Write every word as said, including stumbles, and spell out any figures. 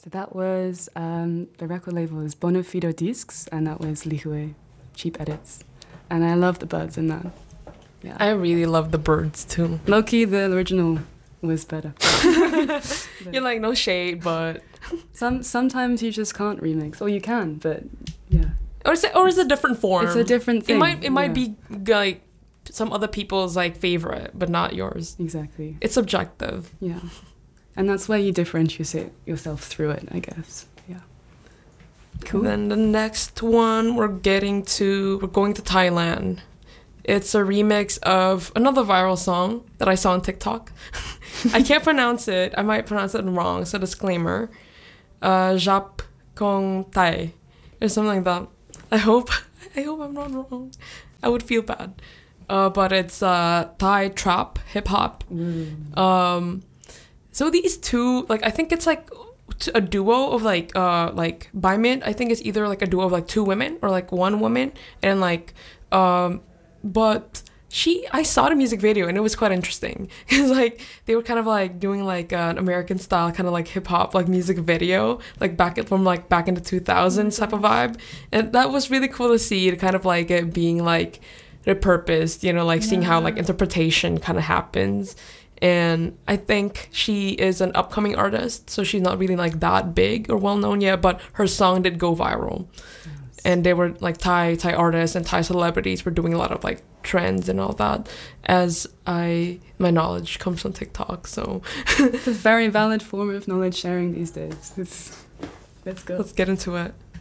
So that was, um, the record label was Bonafido Discs, and that was Lihue, Cheap Edits. And I love the birds in that. Yeah. I really love the birds too. Low-key, the original was better. You're like, no shade, but... Some Sometimes you just can't remix, or you can, but yeah. Or is it, or is it a different form? It's a different thing. It might, it might yeah. be like some other people's like favorite, but not yours. Exactly. It's subjective. Yeah. And that's where you differentiate yourself through it, I guess. Yeah. Cool. And then the next one we're getting to, we're going to Thailand. It's a remix of another viral song that I saw on TikTok. I can't pronounce it. I might pronounce it wrong, so disclaimer. Uh, Jap Kong Thai, or something like that. I hope, I hope I'm not wrong. I would feel bad. Uh, but it's uh, Thai trap, hip hop. Mm. Um, so these two, like, I think it's like a duo of like, uh, like Baimit. I think it's either like a duo of like two women or like one woman, and like, um, but she, I saw the music video and it was quite interesting. It's like they were kind of like doing like an American style kind of like hip hop like music video, like back at, from like back in the two thousands type of vibe, and that was really cool to see. It kind of like it being like repurposed, you know, like yeah. seeing how like interpretation kind of happens. And I think she is an upcoming artist, so she's not really like that big or well known yet, but her song did go viral. And they were like Thai Thai artists and Thai celebrities were doing a lot of like trends and all that, as I my knowledge comes from TikTok. So it's a very valid form of knowledge sharing these days. It's, let's go. Let's get into it.